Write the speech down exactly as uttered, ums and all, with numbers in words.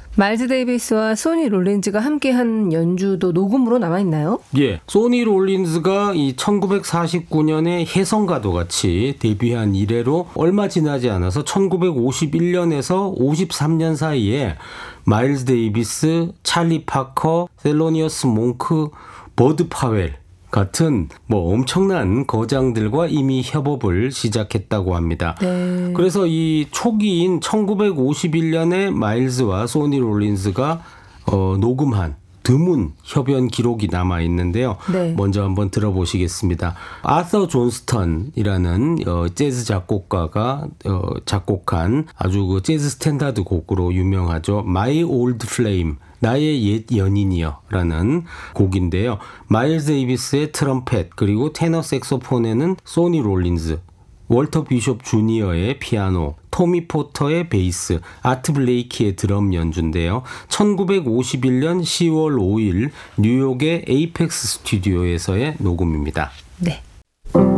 마일즈 데이비스와 소니 롤린즈가 함께한 연주도 녹음으로 남아있나요? 예, 소니 롤린즈가 이 천구백사십구 년에 혜성가도 같이 데뷔한 이래로 얼마 지나지 않아서 천구백오십일 년에서 오십삼 년 사이에 마일즈 데이비스, 찰리 파커, 셀로니어스 몽크, 버드 파웰 같은 뭐 엄청난 거장들과 이미 협업을 시작했다고 합니다. 네. 그래서 이 초기인 천구백오십일 년에 마일즈와 소니 롤린즈가 어, 녹음한 드문 협연 기록이 남아 있는데요. 네. 먼저 한번 들어보시겠습니다. 아서 존스턴이라는 어, 재즈 작곡가가 어, 작곡한 아주 그 재즈 스탠다드 곡으로 유명하죠. My Old Flame. 나의 옛 연인이여라는 곡인데요. 마일즈 데이비스의 트럼펫 그리고 테너 색소폰에는 소니 롤린즈, 월터 비숍 주니어의 피아노, 토미 포터의 베이스, 아트 블레이키의 드럼 연주인데요. 천구백오십일 년 시월 오일 뉴욕의 에이펙스 스튜디오에서의 녹음입니다. 네.